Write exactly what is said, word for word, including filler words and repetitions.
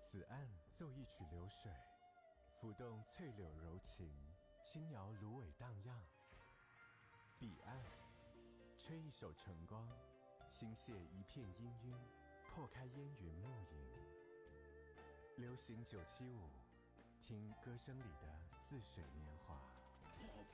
此岸奏一曲流水，浮动翠柳柔情，轻摇芦苇荡漾。彼岸吹一首晨光，倾泻一片氤氲，破开烟云暮影。流行九七五，听歌声里的似水年华。